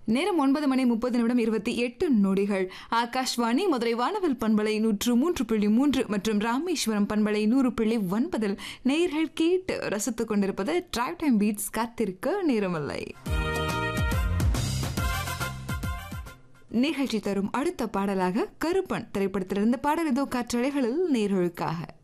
நேரம் 9:30:28. ஆகாஷ்வாணி மதுரை வானவில் பண்பலை 103.3 மற்றும் ராமேஸ்வரம் பண்பலை 100.9 நேயர்கள் கேட்டு ரசித்துக் கொண்டிருப்பது டிரைவ் டைம் பீட்ஸ். காத்திருக்க நேரமில்லை. நிகழ்ச்சி தரும் அடுத்த பாடலாக கருப்பன் திரைப்படத்திலிருந்து பாடல் இதோ காற்றலைகளில் நேர்களுக்காக.